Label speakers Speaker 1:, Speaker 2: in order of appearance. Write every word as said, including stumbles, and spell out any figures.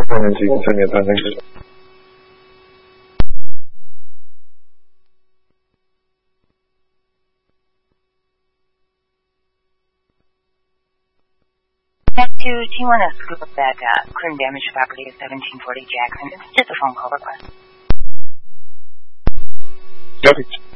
Speaker 1: 六年级三年班那个。
Speaker 2: Back to T one S scoop of that uh, clear and damaged property of seventeen forty Jackson. It's just a phone call request.
Speaker 1: Perfect.